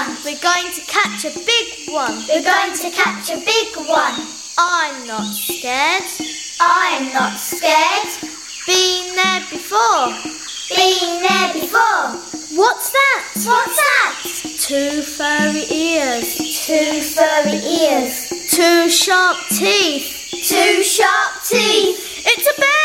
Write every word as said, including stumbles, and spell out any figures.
one. We're going to catch a big one. We're going to catch a big one. I'm not scared. I'm not scared. Been there before. Been there before. What's that? What's that? Two furry ears. Two furry ears. Two sharp teeth. Two sharp teeth. It's a bear!